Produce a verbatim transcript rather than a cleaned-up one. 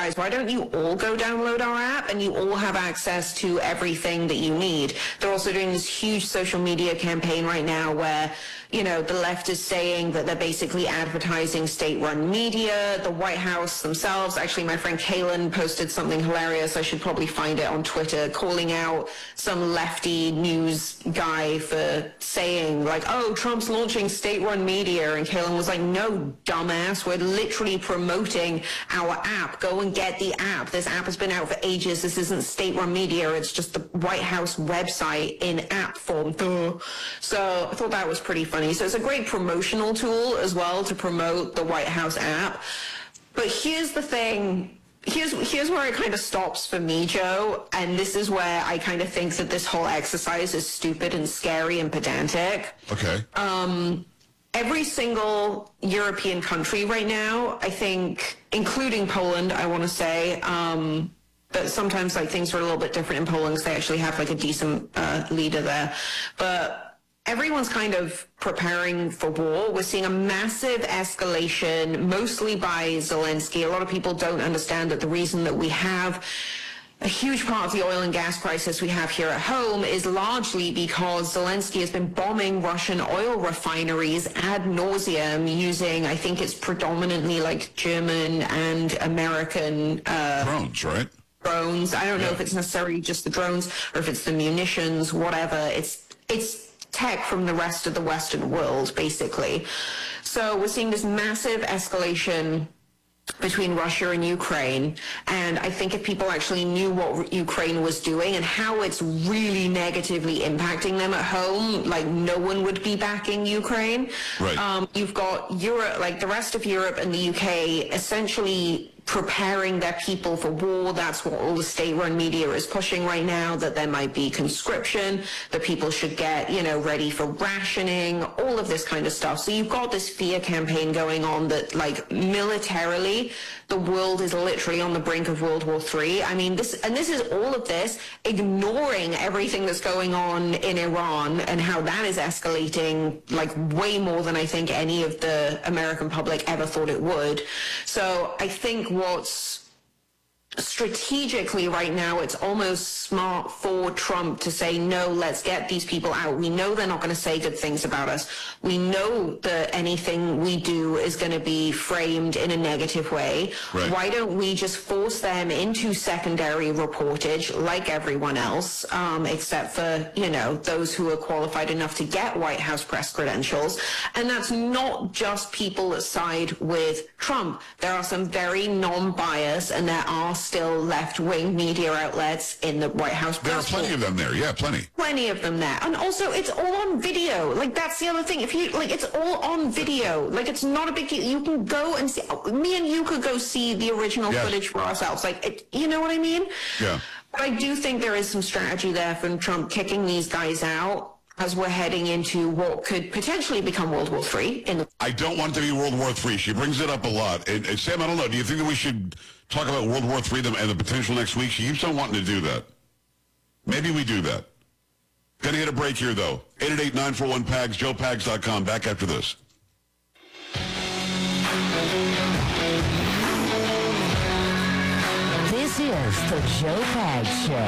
guys, why don't you all go download our app and you all have access to everything that you need? They're also doing this huge social media campaign right now where, you know, the left is saying that they're basically advertising state-run media. The White House themselves, actually my friend Kaylin posted something hilarious, I should probably find it on Twitter, calling out some lefty news guy for saying like, oh, Trump's launching state-run media, and Kaylin was like, no, dumbass, we're literally promoting our app. Go and get the app. This app has been out for ages. This isn't state-run media. It's just the White House website in app form. Duh. So I thought that was pretty funny. So it's a great promotional tool as well to promote the White House app. But here's the thing. Here's here's where it kind of stops for me, Joe, and this is where I kind of think that this whole exercise is stupid and scary and pedantic. Okay. Um, every single European country right now, I think, including Poland, I want to say, um, but sometimes like things are a little bit different in Poland because they actually have like a decent uh, leader there. But everyone's kind of preparing for war. We're seeing a massive escalation, mostly by Zelensky. A lot of people don't understand that the reason that we have a huge part of the oil and gas crisis we have here at home is largely because Zelensky has been bombing Russian oil refineries ad nauseum using, I think it's predominantly like German and American uh, drones, right? Drones. I don't know yeah. if it's necessarily just the drones or if it's the munitions, whatever. It's it's tech from the rest of the Western world, basically. So we're seeing this massive escalation between Russia and Ukraine, and I think if people actually knew what Ukraine was doing and how it's really negatively impacting them at home, like no one would be backing Ukraine. Right. Um, you've got Europe, like the rest of Europe and the U K, essentially preparing their people for war. That's what all the state-run media is pushing right now, that there might be conscription, that people should get, you know, ready for rationing, all of this kind of stuff. So you've got this fear campaign going on that, like, militarily, the world is literally on the brink of World War Three. I mean, this, and this is all of this ignoring everything that's going on in Iran and how that is escalating, like, way more than I think any of the American public ever thought it would. So I think what's strategically right now, it's almost smart for Trump to say, no, let's get these people out. We know they're not going to say good things about us. We know that anything we do is going to be framed in a negative way. Right. Why don't we just force them into secondary reportage like everyone else, um, except for, you know, those who are qualified enough to get White House press credentials? And that's not just people that side with Trump. There are some very non-biased, and there are still left-wing media outlets in the White House There are press plenty board. of them there. Yeah, plenty. Plenty of them there. And also, it's all on video. Like, that's the other thing. If you, like, it's all on video. Like, it's not a big deal. You can go and see, me and you could go see the original Yes. footage for ourselves. Like, it, you know what I mean? Yeah. But I do think there is some strategy there from Trump kicking these guys out as we're heading into what could potentially become World War Three. In the- I don't want it to be World War Three. She brings it up a lot. And, and Sam, I don't know. Do you think that we should talk about World War Three and the potential next week? She keeps on wanting to do that. Maybe we do that. Gonna hit a break here, though. eight eight eight, nine four one, P A G S, joe pags dot com. Back after this. This is the Joe Pags Show.